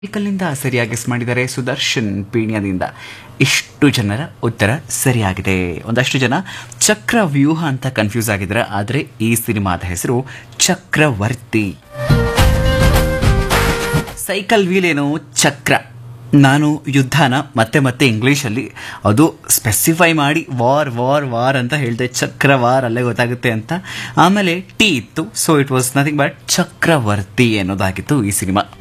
ಿಂದ ಸರಿಯಾಗಿ ಗೆಸ್ ಮಾಡಿದರೆ ಸುದರ್ಶನ್ ಪೀಣ್ಯದಿಂದ. ಇಷ್ಟು ಜನರ ಉತ್ತರ ಸರಿಯಾಗಿದೆ. ಒಂದಷ್ಟು ಜನ ಚಕ್ರವ್ಯೂಹ ಅಂತ ಕನ್ಫ್ಯೂಸ್ ಆಗಿದ್ದಾರೆ, ಆದರೆ ಈ ಸಿನಿಮಾದ ಹೆಸರು ಚಕ್ರವರ್ತಿ. ಸೈಕಲ್ ವೀಲ್ ಏನು ಚಕ್ರ. ನಾನು ಯುದ್ಧನ ಮತ್ತೆ ಇಂಗ್ಲೀಷಲ್ಲಿ ಅದು ಸ್ಪೆಸಿಫೈ ಮಾಡಿ ವಾರ್ ಅಂತ ಹೇಳಿದೆ. ಚಕ್ರವಾರ್ ಅಲ್ಲೇ ಗೊತ್ತಾಗುತ್ತೆ ಅಂತ. ಆಮೇಲೆ ಟಿ ಇತ್ತು, so it was nothing but ಚಕ್ರವರ್ತಿ ಅನ್ನೋದಾಗಿತ್ತು ಈ ಸಿನಿಮಾ.